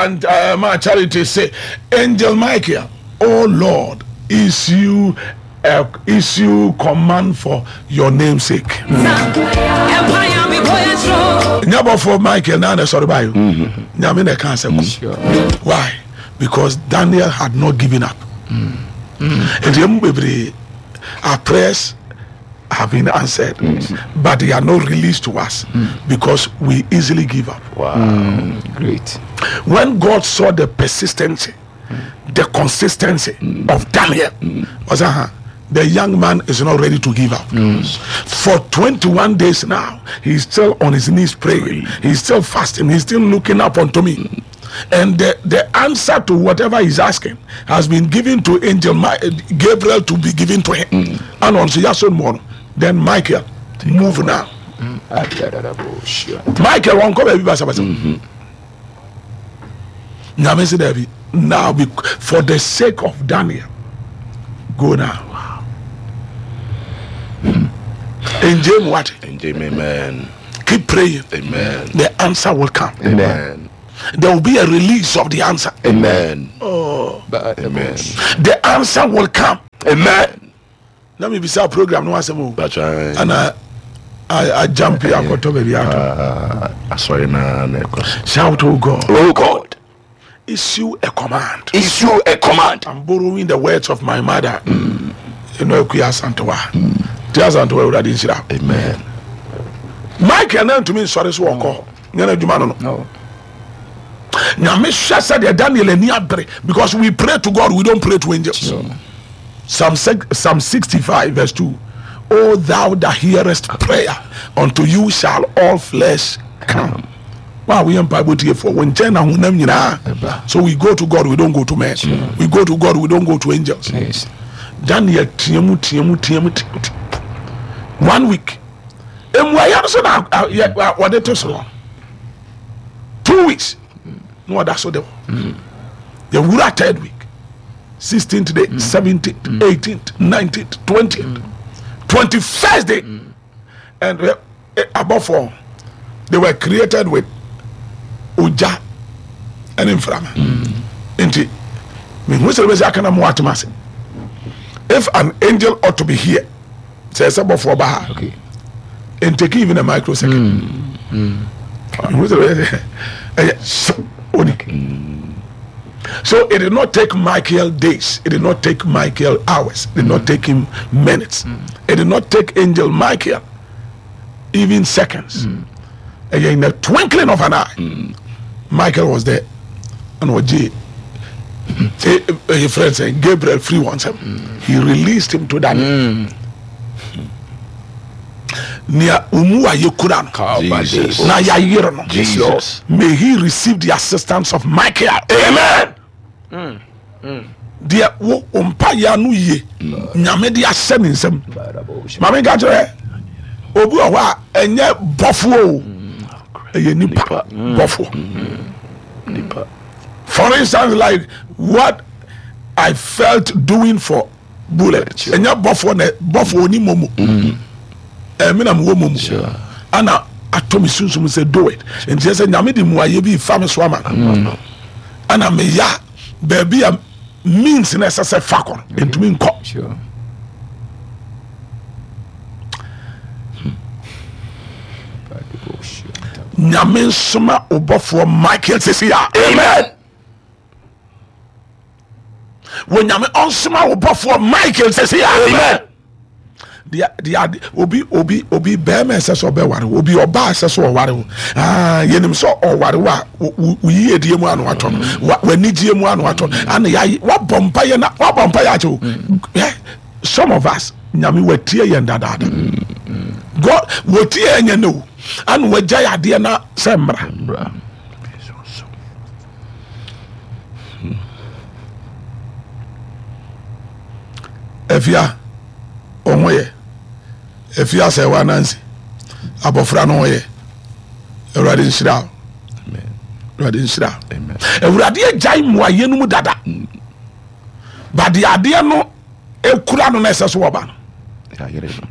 and my charity say, Angel Michael, oh Lord, issue command for your namesake. Never for Michael now sorry by you. Why? Because Daniel had not given up. And our prayers have been answered, but they are not released to us because we easily give up. Wow. Great. When God saw the persistency, the consistency of Daniel, was the young man is not ready to give up. For 21 days now, he's still on his knees praying. He's still fasting. He's still looking up unto me. And the answer to whatever he's asking has been given to Angel Gabriel to be given to him. And on Yason Mono, then Michael, move now. Michael won't come everybody. Now, for the sake of Daniel, go now. And James what? Amen. Keep praying. Amen. The answer will come. Amen. There will be a release of the answer. Amen. Oh, amen. The answer will come. Amen. Let me be our program. No one move. That's right. And I jump here. I got baby out. Sorry, shout, oh God. Oh God. Issue a command. Issue a command. I'm borrowing the words of my mother. You know, Kuya Santoa. Tia Santoa would have been. Amen. Michael, name to me, sorry, so I call. No. Now, Miss said Daniel and because we pray to God, we don't pray to angels. Psalm 65, verse 2. O thou that hearest prayer, unto you shall all flesh come. Wow, we am Bible here for when China. So we go to God, we don't go to men. We go to God, we don't go to angels. Yes. Daniel, 1 week. And why what they told so 2 weeks. No, that's what they were. The Wura 3rd week, 16th day, 17th, 18th, 19th, 20th, 21st day, and above all, they were created with Uja and Inframa. If an angel ought to be here, says above for Baha, okay, and take even a microsecond. So it did not take Michael days, it did not take Michael hours, it did not take him minutes, it did not take Angel Michael even seconds. And in the twinkling of an eye, Michael was there. And what his friend said, Gabriel free wants him. He released him to Daniel. Near Umua Yekuran. Jesus. May he receive the assistance of Michael. Amen. Dear umpire nu ye Nyamedia seminsem. Mami gajere Obu awa enye bofuo. Eye nipa bofuo. For instance, like what I felt doing for Bullet. Enye bofuo ni momo. Sure. Anna atomi sunsun say do it. And she said nyame di mu aye bi fam swama. Anna me ya baby means necessary factor into me nko. Sure. Nyame soma obofo Michael Sesia. Amen. When nyame onsoma obofo Michael Sesia. Amen. The obi bema seso be ware obi oba seso ware yenim so ware wa uyi edie mu anu aton wani die mu anu aton and ya wa bompa ye na wa bompa ya cho some of us nyame watie ye ndada God watie enya no and wagya ya de na sembra efia omoye efia se wa nansi abofra no ye Ewurade nshira amen Ewurade nshira amen Ewurade agya mu aye no mu dada ba de ade no ekura no na eseso oba no ya yere no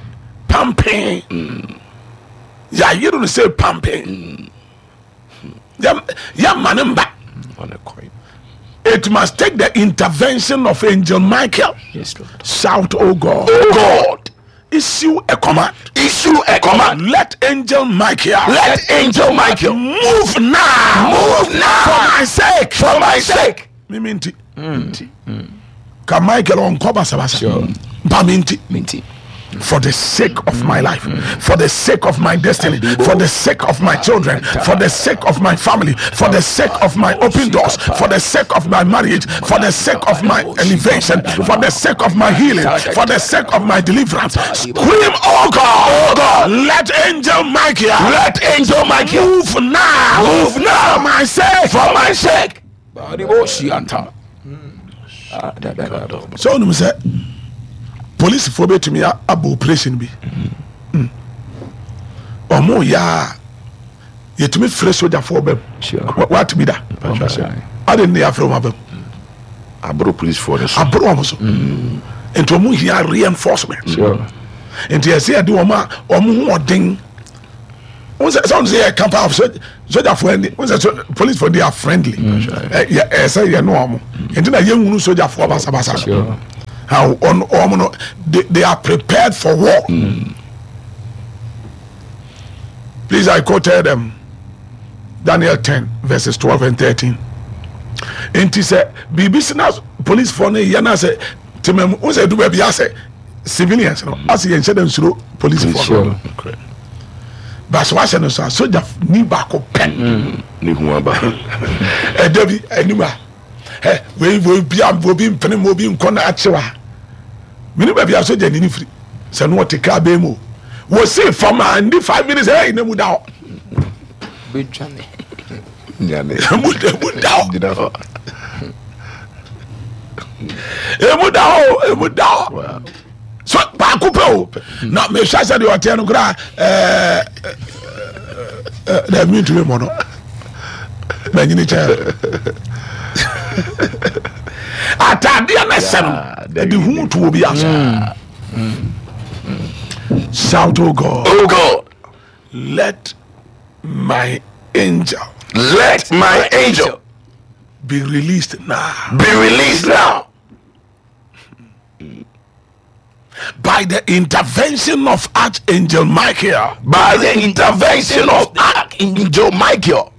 pampen ya yere no say pampen Manimba. On a coin. It must take the intervention of Angel Michael. Yes, Lord. Shout, oh God. Oh God. Issue a command. Issue a command. Let Angel Michael. Let Angel Michael move now. Move now. For my sake. For my sake. Miminti. Ka Michael on koba sabasa. Sure. Baminti. Minty. For the sake of my life, for the sake of my destiny, for the sake of my children, for the sake of my family, for the sake of my open doors, for the sake of my marriage, for the sake of my elevation, for the sake of my healing, for the sake of my deliverance. Scream, oh God, oh God, let Angel Michael move now, for my sake, For my sake. So you say police for be to me abo operation bi omo ya yetumi fresh soldier for bem what be that I didn't hear from abem Abro police for this. abro omo so into omo here reinforcement into you say do omo ho odin won say camp of soldier for any won say police for they are friendly say you know omo into na yenhunu soldier for basa how they are prepared for war. Please, I quoted them Daniel 10 verses 12 and 13. And he said, BBC police for me, Yana said, to me, who said, do baby, I say, civilians, as he said, them police for but so I said, no, sir, soldier, ni back up pen. Debbie, anima. We will be penny moving corner at Chewa. Many baby are so genuine free. So no take a bemo. Was say for my 5 minutes. Hey, no doubt. Big Johnny. So Pacupo. Not me, Shasa, you are telling gra. They mean to be mono. Atadia na seno the who to be answer. Shout, oh God, Oh God. let my angel Let my angel be released now be released now. by the intervention of Archangel Michael. By the intervention of Archangel Michael.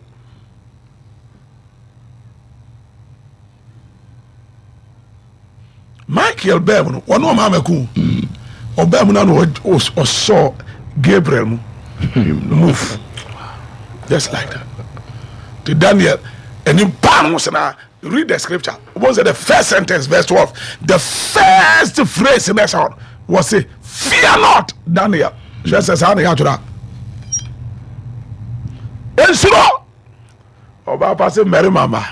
Michael Bem, one of Mamaku, or Bemuna or saw Gabriel move just like that. To Daniel, and in Palm read the scripture. Was it the first sentence, verse 12? The first phrase in that sound was say, fear not, Daniel. Just as I had to that. And so, Oba passing Mary Mama.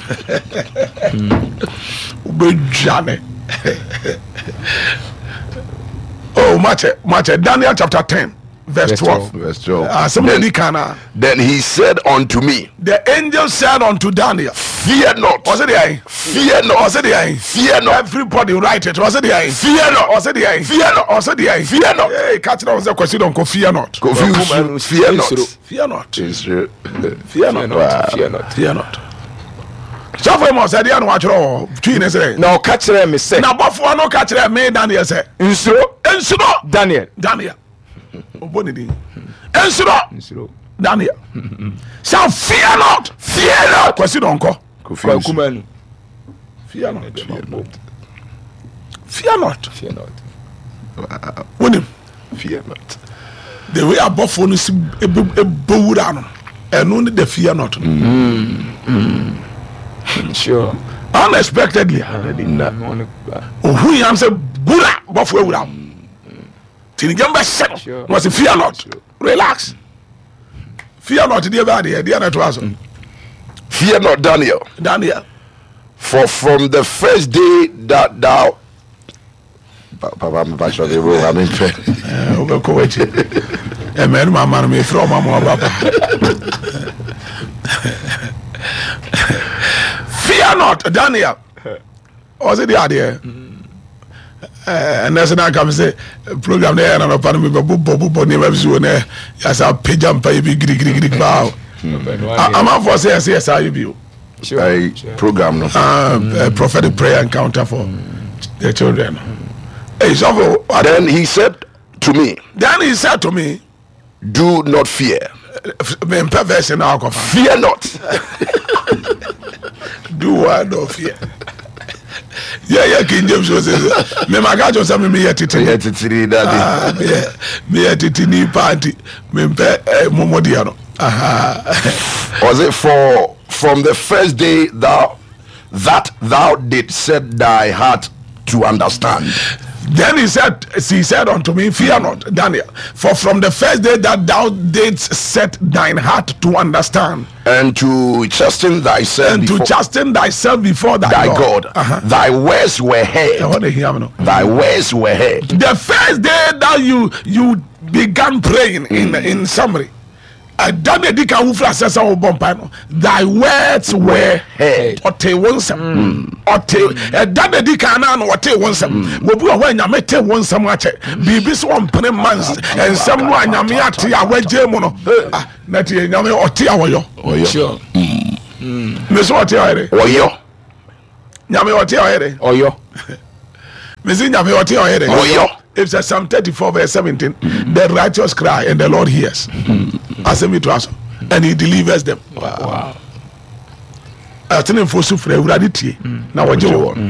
Johnny. Oh, much Daniel chapter 10 verse 12. Then he said unto me, the angel said unto Daniel, fear not. Was it the Fear not. Was it the Fear not. everybody write it. Was it the Fear not. Was it the Fear not. Was it the Fear not. Hey, catch that was the question on fear not. Confused. Fear not. Fear not. Israel. Fear not. Fear not. Fear not. So for him said, "I don't watch all." Twin say. Now catch them. Me say. Now, but for no catch them, me Daniel say. Insuro. Daniel. Daniel. Obonidi. Ensuro. Daniel. So fear not. Fear not. Question onko. Confused. Fear not. Fear not. When him. Fear not. The way above phone is a bowdown. And only the fear not. Sure. Unexpectedly. Who answer Gura Buffalo without. Tinigamba said, was a fear not. Relax. Fear not, dear body, dear not was. Fear not, Daniel. For from the first day that thou Papa, I'm pastor the room. I'm in fair. Man, my man, me from my papa. Fear not, Daniel. Was it the idea? And that's not come say program there and upon me, but name of Zune as a pigeon pay big bow. I'm out for CSIU. Program no. Prophetic prayer encounter for the children. Hey, so then he said to me, do not fear. Fear not. Do what? No fear. Yeah, King James was me magajo say me yet titiri daddy. Me yet titini party. Me momodia no. Was it from the first day that thou did set thy heart to understand? Then he said unto me, fear not, Daniel, for from the first day that thou didst set thine heart to understand, and to chasten thyself, before thy God. Thy words were heard. Thy words were heard. The first day that you began praying in summary, thy words were heard. It's a Psalm 34 verse 17. The righteous cry and the Lord hears. And he delivers them. Wow.